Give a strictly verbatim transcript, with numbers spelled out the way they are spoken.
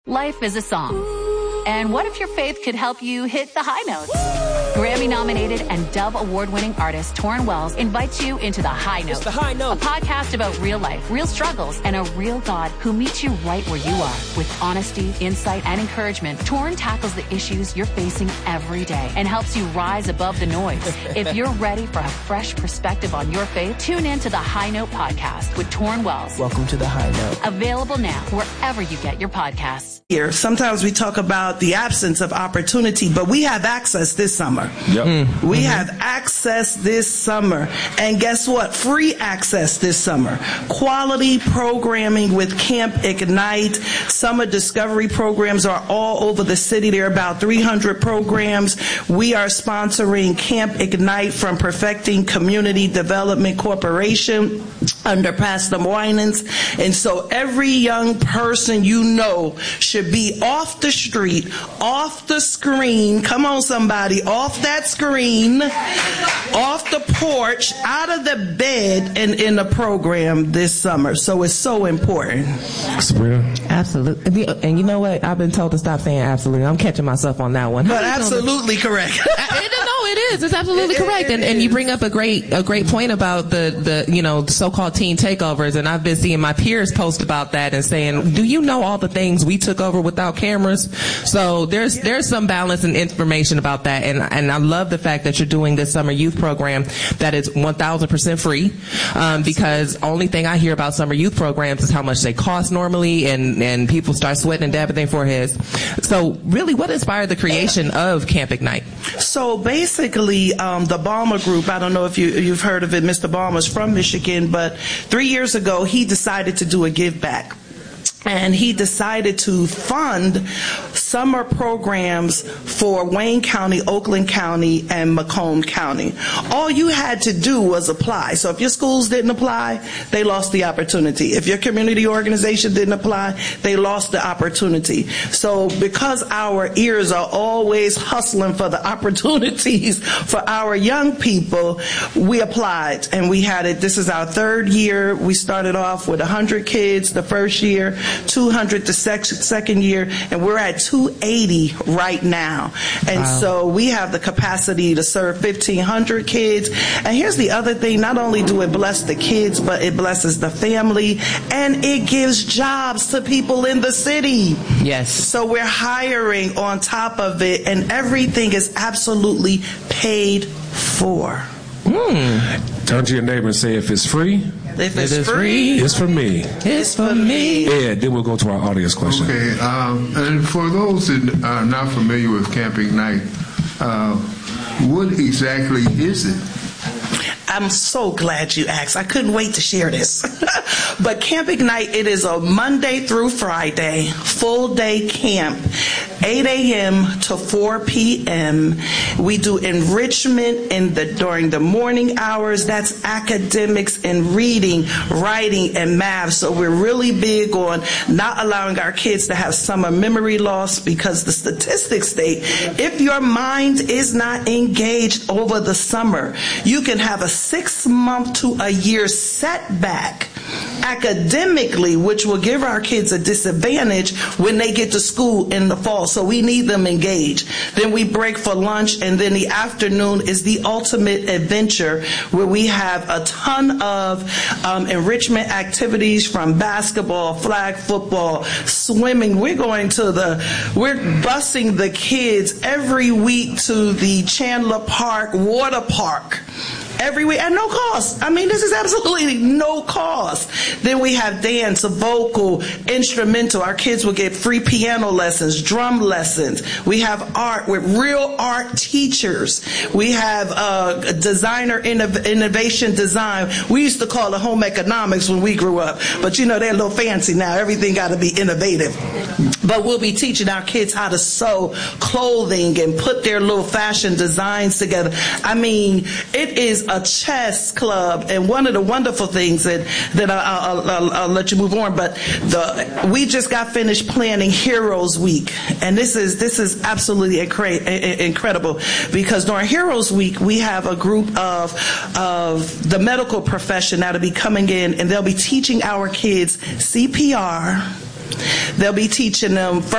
Life is a song. And what if your faith could help you hit the high notes? Grammy-nominated and Dove Award-winning artist Torrin Wells invites you into The High Note. It's The High Note. A podcast about real life, real struggles, and a real God who meets you right where you are. With honesty, insight, and encouragement, Torrin tackles the issues you're facing every day and helps you rise above the noise. If you're ready for a fresh perspective on your faith, tune in to The High Note podcast with Torrin Wells. Welcome to The High Note. Available now wherever you get your podcasts. Here, sometimes we talk about the absence of opportunity, but we have access this summer. Yep. Mm. We have access this summer. And guess what? Free access this summer. Quality programming with Camp Ignite. Summer discovery programs are all over the city. There are about three hundred programs. We are sponsoring Camp Ignite from Perfecting Community Development Corporation under Pastor Winans. And so every young person you know should be off the street, off the screen. Come on, somebody, off that screen, off the porch, out of the bed, and in the program this summer. So it's so important. Absolutely. And you know what? I've been told to stop saying absolutely. I'm catching myself on that one. But absolutely correct. No, it is. It's absolutely correct. And, and you bring up a great a great point about the, the you know, so-called teen takeovers. And I've been seeing my peers post about that and saying, do you know all the things we took over without cameras? So there's there's some balance and information about that. And and I love the fact that you're doing this summer youth program that is one thousand percent free, um, because only thing I hear about summer youth programs is how much they cost normally, and, and people start sweating and dabbing their foreheads. So really, what inspired the creation of Camp Ignite? So basically, um, the Balmer Group, I don't know if you, you've heard of it, Mister Balmer's from Michigan, but three years ago, he decided to do a give back. And he decided to fund summer programs for Wayne County, Oakland County, and Macomb County. All you had to do was apply. So if your schools didn't apply, they lost the opportunity. If your community organization didn't apply, they lost the opportunity. So because our ears are always hustling for the opportunities for our young people, we applied and we had it. This is our third year. We started off with one hundred kids the first year, two hundred the sec- second year, and we're at two eighty right now. And wow. So we have the capacity to serve fifteen hundred kids. And here's the other thing, not only do it bless the kids, but it blesses the family, and it gives jobs to people in the city. Yes. So we're hiring on top of it, and everything is absolutely paid for. Mm. Turn to your neighbor and say, if it's free, If it's it is free, free, it's for me. It's for me. Yeah, then we'll go to our audience question. Okay, um, and for those that are not familiar with Camp Ignite, uh, what exactly is it? I'm so glad you asked. I couldn't wait to share this. But Camp Ignite, it is a Monday through Friday, full day camp, eight a.m. to four p.m. We do enrichment in the during the morning hours. That's academics and reading, writing, and math. So we're really big on not allowing our kids to have summer memory loss, because the statistics state if your mind is not engaged over the summer, you can have a six month to a year setback academically, which will give our kids a disadvantage when they get to school in the fall. So we need them engaged. Then we break for lunch, and then the afternoon is the ultimate adventure, where we have a ton of um, enrichment activities, from basketball, flag football, swimming. We're going to the, we're busing the kids every week to the Chandler Park water park. Every week at no cost. I mean, this is absolutely no cost. Then we have dance, vocal, instrumental. Our kids will get free piano lessons, drum lessons. We have art with real art teachers. We have uh, designer innov- innovation design. We used to call it home economics when we grew up, but you know, they're a little fancy now. Everything got to be innovative. But we'll be teaching our kids how to sew clothing and put their little fashion designs together. I mean, it is a chess club, and one of the wonderful things that that I'll, I'll, I'll, I'll let you move on. But the we just got finished planning Heroes Week, and this is this is absolutely incre- incredible, because during Heroes Week we have a group of of the medical profession that'll be coming in, and they'll be teaching our kids C P R. They'll be teaching them